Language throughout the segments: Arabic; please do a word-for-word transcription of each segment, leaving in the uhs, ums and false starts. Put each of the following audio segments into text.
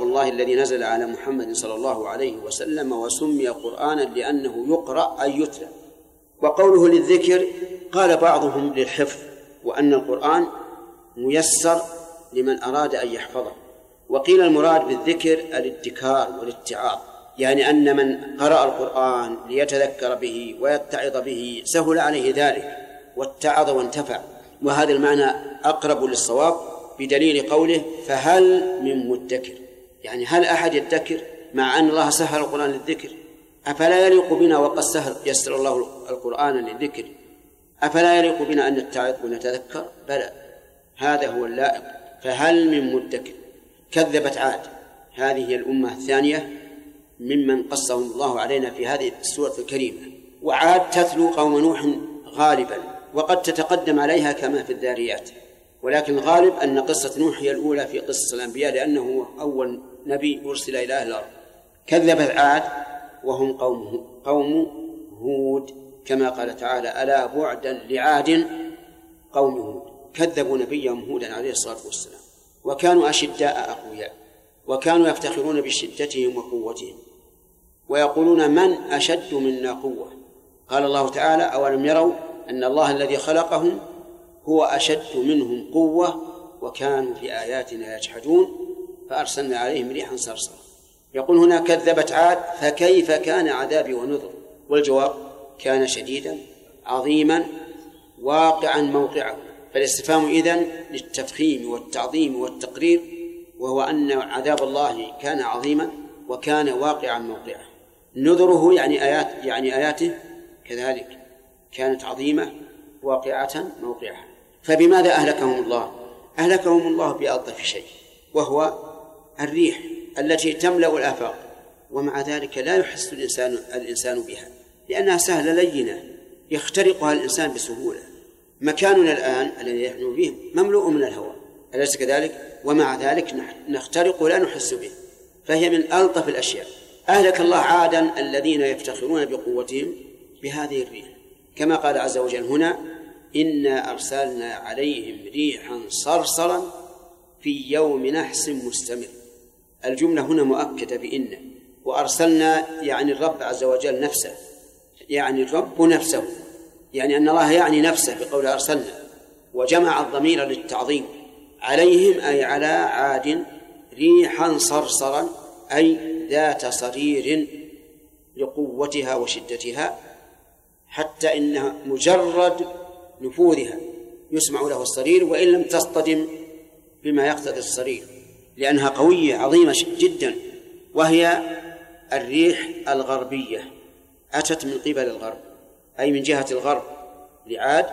كتاب الله الذي نزل على محمد صلى الله عليه وسلم وسمي قرآنا لأنه يقرأ أي يتلى. وقوله للذكر قال بعضهم للحفظ، وأن القرآن ميسر لمن أراد أن يحفظه. وقيل المراد بالذكر الادكار والاتعاظ، يعني أن من قرأ القرآن ليتذكر به ويتعظ به سهل عليه ذلك واتعظ وانتفع، وهذا المعنى أقرب للصواب بدليل قوله فهل من مدكر، يعني هل أحد يدكر مع أن الله سهل القرآن للذكر؟ أفلا يليق بنا وقد سهل يسر الله القرآن للذكر، أفلا يليق بنا أن نتعظ ونتذكر؟ بلى، هذا هو اللائق. فهل من مدكر. كذبت عاد، هذه هي الأمة الثانية ممن قصهم الله علينا في هذه السورة الكريمة. وعاد تتلو قوم نوح غالبا، وقد تتقدم عليها كما في الذاريات، ولكن الغالب أن قصة نوح هي الأولى في قصة الأنبياء لأنه أول نبي أرسل إلى أهل الأرض. كذبت عاد وهم قوم قوم هود، كما قال تعالى ألا بعدا لعاد قوم هود. كذبوا نبيهم هودا عليه الصلاة والسلام، وكانوا أشداء أقوياء، وكانوا يفتخرون بشدتهم وقوتهم ويقولون من أشد منا قوة. قال الله تعالى أولم يروا أن الله الذي خلقهم هو أشد منهم قوة وكانوا في آياتنا يجحدون فأرسلنا عليهم ريحا صرصرا. يقول هنا كذبت عاد فكيف كان عذابي ونذر. والجواب كان شديدا عظيما واقعا موقعه. فالاستفهام إذن للتفخيم والتعظيم والتقرير، وهو أن عذاب الله كان عظيما وكان واقعا موقعه. نذره يعني آيات يعني آياته كذلك كانت عظيمة واقعة موقعها. فبماذا أهلكهم الله؟ أهلكهم الله بألطف شيء، وهو الريح التي تملأ الآفاق، ومع ذلك لا يحس الإنسان الإنسان بها لأنها سهلة لينة يخترقها الإنسان بسهولة. مكاننا الآن الذي نحن فيه مملوء من الهواء، أليس كذلك؟ ومع ذلك نخترق ولا نحس به، فهي من ألطف الأشياء. أهلك الله عادا الذين يفتخرون بقوتهم بهذه الريح، كما قال عز وجل هنا إنا أرسلنا عليهم ريحا صرصرا في يوم نحس مستمر. الجملة هنا مؤكدة بإن، وأرسلنا يعني الرب عز وجل نفسه، يعني الرب نفسه، يعني أن الله يعني نفسه بقول أرسلنا، وجمع الضمير للتعظيم. عليهم أي على عاد ريحا صرصرا أي ذات صرير لقوتها وشدتها، حتى إن مجرد نفوذها يسمع له الصرير وإن لم تصطدم بما يقتضي الصرير، لأنها قوية عظيمة جدا. وهي الريح الغربية، أتت من قبل الغرب أي من جهة الغرب لعاد،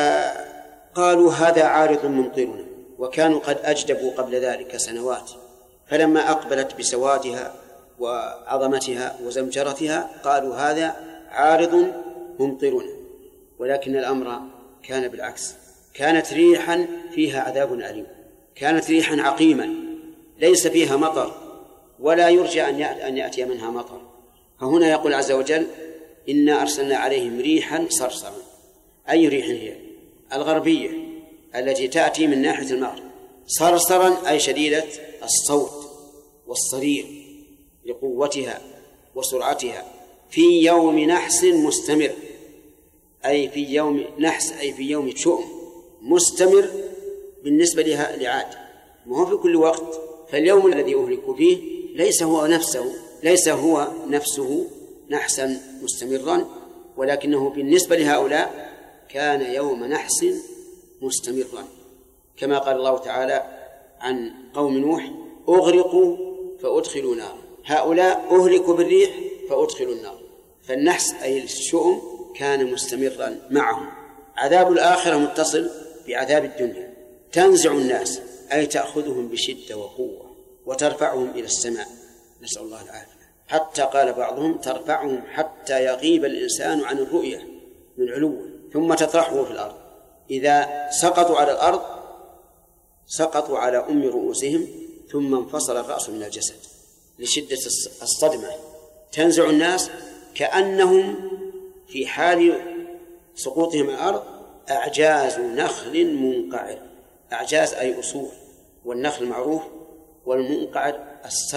فقالوا هذا عارض ممطرنا، وكانوا قد أجدبوا قبل ذلك سنوات، فلما أقبلت بسوادها وعظمتها وزمجرتها قالوا هذا عارض ممطرنا. ولكن الأمر كان بالعكس، كانت ريحا فيها عذاب أليم، كانت ريحا عقيما ليس فيها مطر ولا يرجى أن يأتي منها مطر. فهنا يقول عز وجل إنا أرسلنا عليهم ريحا صرصرا. أي ريح هي؟ الغربية التي تأتي من ناحية المغرب. صرصرا أي شديدة الصوت والصرير لقوتها وسرعتها، في يوم نحس مستمر، أي في يوم نحس أي في يوم شؤم مستمر بالنسبة لها لعاد، ما هو في كل وقت. فاليوم الذي أهلكوا فيه ليس هو نفسه ليس هو نفسه نحسا مستمرا، ولكنه بالنسبة لهؤلاء كان يوم نحس مستمرا، كما قال الله تعالى عن قوم نوح أغرقوا فأدخلوا نار. هؤلاء أهلكوا بالريح فأدخلوا النار، فالنحس أي الشؤم كان مستمرا معهم. عذاب الآخرة متصل بعذاب الدنيا، تنزع الناس أي تأخذهم بشدة وقوة وترفعهم إلى السماء، نسأل الله العافية، حتى قال بعضهم ترفعهم حتى يغيب الإنسان عن الرؤية من علو، ثم تطرحه في الأرض. إذا سقطوا على الأرض سقطوا على أم رؤوسهم ثم انفصل الرأس من الجسد لشدة الصدمة. تنزع الناس كأنهم في حال سقوطهم على الأرض أعجاز نخل منقعر. أعجاز أي أصول، والنخل معروف، والمنقعر